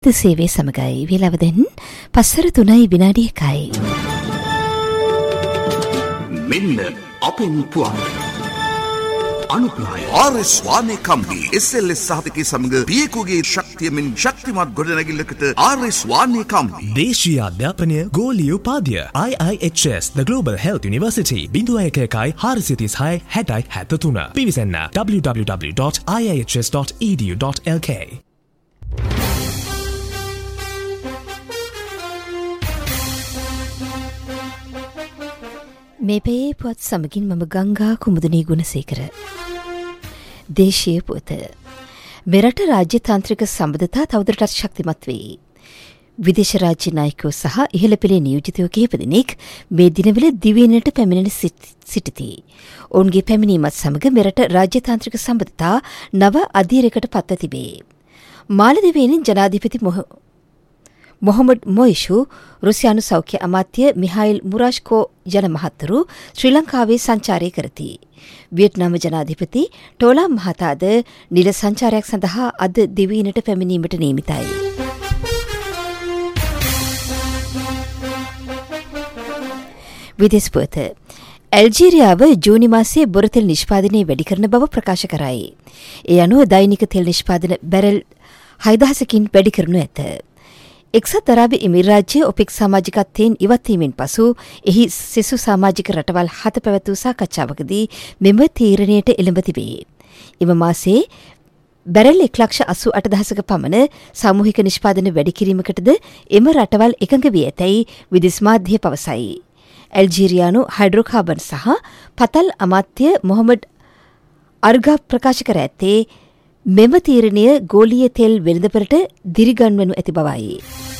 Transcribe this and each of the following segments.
සේවයේ සමගයි වේලාව දැන් 5:03 මෙන්න අපෙන් පුවත් අනුග්‍රහය ආර්.එස්. වානේ කම්බි SLS සහතිකයේ සමග පියෙකුගේ ශක්තියමින් ශක්තිමත් ගොඩනැගිල්ලකට ආර්.එස්. වානේ කම්බි දේශීය අධ්‍යාපනය ගෝලීය උපාධිය IIHS The Global Health University 011436 6073 පිවිසන්න www.iihs.edu.lk මේ පෙයේ පුවත් සමගින් මම ගංගා කුමුදනී ගුණසේකර. දේශීය පුවත. මෙරට රාජ්‍යතාන්ත්‍රික සම්බන්ධතා තවදුරටත් ශක්තිමත් වේ. විදේශ රාජ්‍ය නායකයෝ සහ ඉහළ පෙළේ නියෝජිතයෝ කිහිප දෙනෙක් මේ දිනවල දිවයිනට පැමිණෙන සිටිති. ඔවුන්ගේ පැමිණීමත් සමග මෙරට රාජ්‍යතාන්ත්‍රික සම්බන්ධතා නව අධීරයකට පත්ව තිබේ. මාලදිවයිනේ ජනාධිපති මොහොමඩ් මොයිෂු රුසියානු සෞඛ්‍ය අමාත්‍ය මිහයිල් මුරාෂ්කෝ යන මහත්වරු ශ්‍රී ලංකාවේ සංචාරය කරති. වියට්නාම ජනාධිපති ටෝලා මහතාද නිල සංචාරයක් සඳහා අද දිවයිනට පැමිණීමට නියමිතයි. විදේශ පුවත. ඇල්ජීරියාව ජූනි මාසයේ බොරතෙල් නිෂ්පාදනය වැඩි කරන බව ප්‍රකාශ කරයි. ඒ අනුව දෛනික තෙල් නිෂ්පාදන බැරල් 6000කින් වැඩි කරනු ඇත. එක්සත් අරාබි එමිරාජ්‍යයේ ඔපෙක් සමාජිකත්වයෙන් ඉවත්වීමෙන් පසු එහි සෙසු සමාජික රටවල් 7 පැවැත් වූ සාකච්ඡාවකදී මෙම තීරණයට එළඹ තිබේ. එම මාසයේ බැරල් 1,88,000ක පමණ සාමූහික නිෂ්පාදන වැඩි කිරීමකටද එම රටවල් එකඟ වී ඇතැයි විදේශ මාධ්‍ය පවසයි. ඇල්ජීරියානු හයිඩ්‍රෝකාබන් සහ පතල් අමාත්‍ය මොහොමඩ් අර්ගා ප්‍රකාශ කර ඇත්තේ මෙම තීරණය ගෝලීය තෙල් වෙළඳපළට දිරිගන්වනු ඇති බවයි.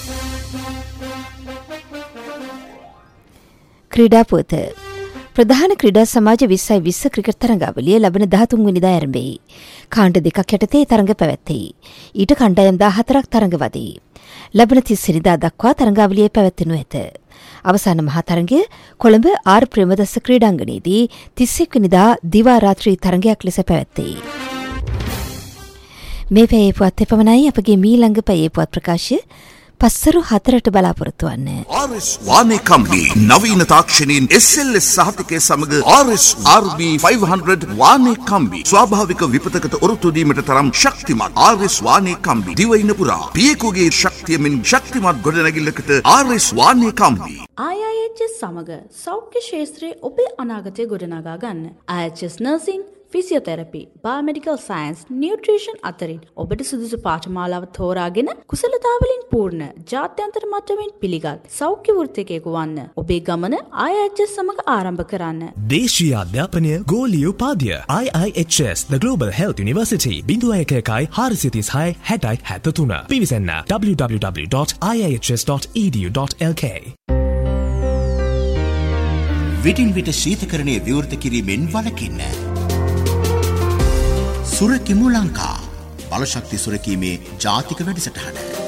ක්‍රීඩා පුවත. ප්‍රධාන ක්‍රීඩා සමාජ 2020 ක්‍රිකට් තරඟාවලිය ලබන 13 වෙනිදා ආරම්භයි. කාණ්ඩ දෙකක් යටතේ තරඟ පැවැත්වෙයි. ඊට කණ්ඩායම් 14ක් තරඟවදී. ලබන 30 වෙනිදා දක්වා තරඟාවලිය පැවැත්වෙනු ඇත. අවසාන මහා තරඟය කොළඹ ආර් ප්‍රේමදස්ස ක්‍රීඩාංගණයේදී 31 වෙනිදා දිවා රාත්‍රී තරඟයක් ලෙස පැවැත්වෙයි. මේ පැයේ පුවත් එපමණයි. අපගේ මීළඟ පැයේ පුවත් ප්‍රකාශය 5:04ට බලාපොරොත්තු වන්න. ආර්.එස්. වානේ කම්බි නවීන තාක්ෂණයෙන් SLS සහතිකයේ සමග ආර්.එස්. RB 500 වානේ කම්බි ස්වාභාවික විපතකට ඔරොත්තු දීමට තරම් ශක්තිමත් ආර්.එස්. වානේ කම්බි දිවයින පුරා පියෙකුගේ ශක්තියමින් ශක්තිමත් ගොඩනැගිල්ලකට ආර්.එස්. වානේ කම්බි IIHS සමග සෞඛ්‍ය ශාස්ත්‍රයේ ඔබේ අනාගතය ගොඩනගා ගන්න. IIHS nursing physiotherapy, බයෝමෙඩිකල් science, nutrition අතරින් ඔබට සුදුසු පාඨමාලාව තෝරාගෙන කුසලතාවලින් පූර්ණ ජාත්‍යන්තර මට්ටමින් පිළිගත් සෞඛ්‍ය වෘත්තිකයෙකු වන්න. ඔබේ ගමන IIHS සමග ආරම්භ කරන්න. දේශීය අධ්‍යාපනය ගෝලීය උපාධිය IIHS The Global Health University 011436 6073 පිවිසන්න www.iihs.edu.lk විටින් විට ශීතකරණය විවෘත කිරීමෙන් වළකින්න. සුරකිමු ලංකා බලශක්ති සුරකීමේ ජාතික වැඩසටහන.